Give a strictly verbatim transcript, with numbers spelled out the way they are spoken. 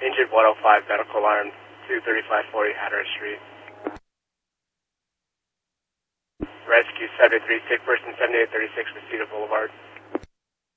Injured one oh five, medical alarm, two thirty-five forty Hatteras Street. Rescue seventy-three, sick person seventy-eight thirty-six, Reseda Boulevard.